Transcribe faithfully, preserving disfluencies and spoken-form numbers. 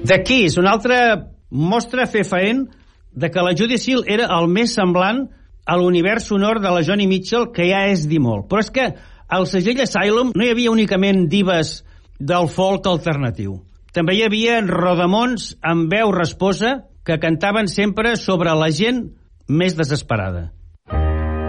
The Keys, una altra mostra fefaent de que la Judy Seal era el més semblant a l'univers sonor de la Joni Mitchell, que ja és dir molt. Però és que al segell Asylum no hi havia únicament dives del folk alternatiu. També hi havia rodamons amb veu rasposa que cantaven sempre sobre la gent més desesperada.